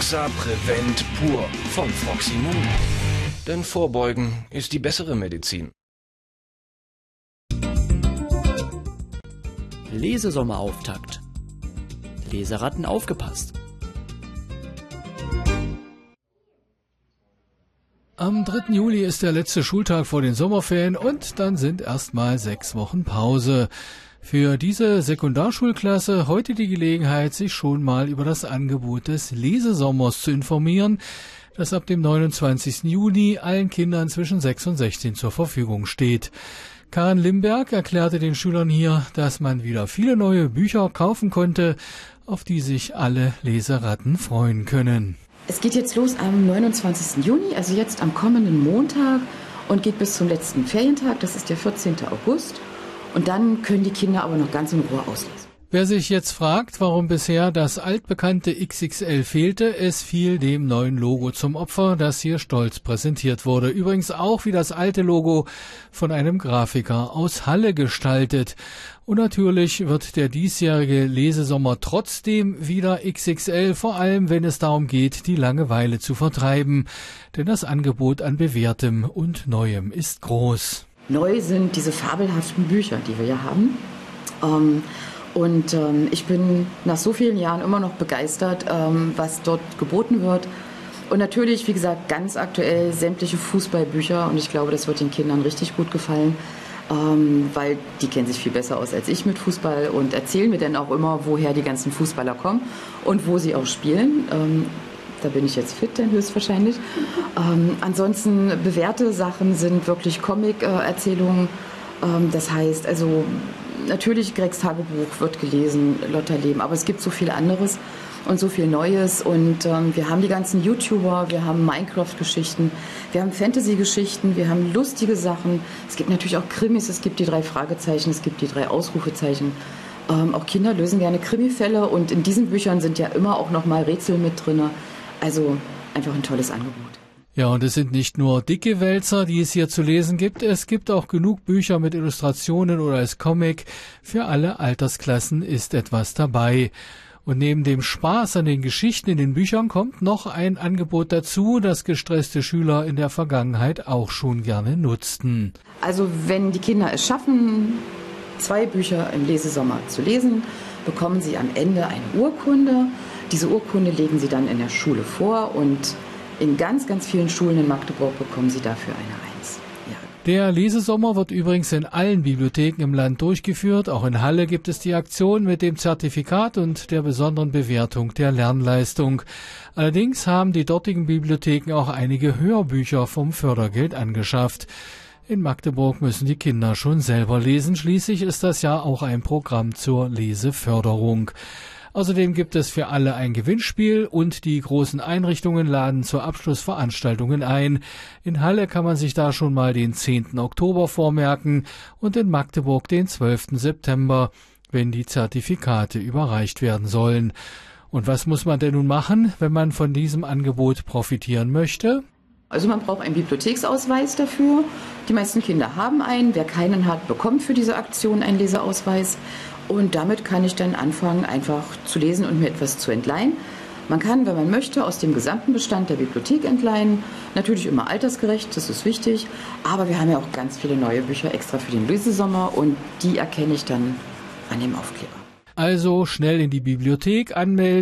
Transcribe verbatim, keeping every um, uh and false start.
Exa Prevent Pur von Froximum. Denn Vorbeugen ist die bessere Medizin. Lesesommerauftrakt. Leseratten aufgepasst. Am dritten Juli ist der letzte Schultag vor den Sommerferien und dann sind erstmal sechs Wochen Pause. Für diese Sekundarschulklasse heute die Gelegenheit, sich schon mal über das Angebot des Lesesommers zu informieren, das ab dem neunundzwanzigsten Juni allen Kindern zwischen sechs und sechzehn zur Verfügung steht. Karin Limberg erklärte den Schülern hier, dass man wieder viele neue Bücher kaufen konnte, auf die sich alle Leseratten freuen können. Es geht jetzt los am neunundzwanzigsten Juni, also jetzt am kommenden Montag und geht bis zum letzten Ferientag, das ist der vierzehnten August. Und dann können die Kinder aber noch ganz in Ruhe auslesen. Wer sich jetzt fragt, warum bisher das altbekannte X X L fehlte, es fiel dem neuen Logo zum Opfer, das hier stolz präsentiert wurde. Übrigens auch wie das alte Logo von einem Grafiker aus Halle gestaltet. Und natürlich wird der diesjährige Lesesommer trotzdem wieder X X L, vor allem wenn es darum geht, die Langeweile zu vertreiben. Denn das Angebot an Bewährtem und Neuem ist groß. Neu sind diese fabelhaften Bücher, die wir hier haben. Ähm, und ähm, ich bin nach so vielen Jahren immer noch begeistert, ähm, was dort geboten wird. Und natürlich, wie gesagt, ganz aktuell sämtliche Fußballbücher. Und ich glaube, das wird den Kindern richtig gut gefallen, ähm, weil die kennen sich viel besser aus als ich mit Fußball und erzählen mir dann auch immer, woher die ganzen Fußballer kommen und wo sie auch spielen. Ähm, Da bin ich jetzt fit, dann höchstwahrscheinlich. Ähm, ansonsten bewährte Sachen sind wirklich Comic-Erzählungen. Ähm, das heißt, also natürlich Gregs Tagebuch wird gelesen, Lotterleben, aber es gibt so viel anderes und so viel Neues. Und ähm, wir haben die ganzen YouTuber, wir haben Minecraft-Geschichten, wir haben Fantasy-Geschichten, wir haben lustige Sachen. Es gibt natürlich auch Krimis, es gibt die drei Fragezeichen, es gibt die drei Ausrufezeichen. Ähm, auch Kinder lösen gerne Krimifälle und in diesen Büchern sind ja immer auch noch mal Rätsel mit drin. Also einfach ein tolles Angebot. Ja, und es sind nicht nur dicke Wälzer, die es hier zu lesen gibt. Es gibt auch genug Bücher mit Illustrationen oder als Comic. Für alle Altersklassen ist etwas dabei. Und neben dem Spaß an den Geschichten in den Büchern kommt noch ein Angebot dazu, das gestresste Schüler in der Vergangenheit auch schon gerne nutzten. Also wenn die Kinder es schaffen, zwei Bücher im Lesesommer zu lesen, bekommen sie am Ende eine Urkunde. Diese Urkunde legen sie dann in der Schule vor und in ganz, ganz vielen Schulen in Magdeburg bekommen sie dafür eine Eins. Ja. Der Lesesommer wird übrigens in allen Bibliotheken im Land durchgeführt. Auch in Halle gibt es die Aktion mit dem Zertifikat und der besonderen Bewertung der Lernleistung. Allerdings haben die dortigen Bibliotheken auch einige Hörbücher vom Fördergeld angeschafft. In Magdeburg müssen die Kinder schon selber lesen. Schließlich ist das ja auch ein Programm zur Leseförderung. Außerdem gibt es für alle ein Gewinnspiel und die großen Einrichtungen laden zur Abschlussveranstaltungen ein. In Halle kann man sich da schon mal den zehnten Oktober vormerken und in Magdeburg den zwölften September, wenn die Zertifikate überreicht werden sollen. Und was muss man denn nun machen, wenn man von diesem Angebot profitieren möchte? Also man braucht einen Bibliotheksausweis dafür. Die meisten Kinder haben einen. Wer keinen hat, bekommt für diese Aktion einen Leseausweis. Und damit kann ich dann anfangen, einfach zu lesen und mir etwas zu entleihen. Man kann, wenn man möchte, aus dem gesamten Bestand der Bibliothek entleihen. Natürlich immer altersgerecht, das ist wichtig. Aber wir haben ja auch ganz viele neue Bücher extra für den Lesesommer und die erkenne ich dann an dem Aufkleber. Also schnell in die Bibliothek anmelden.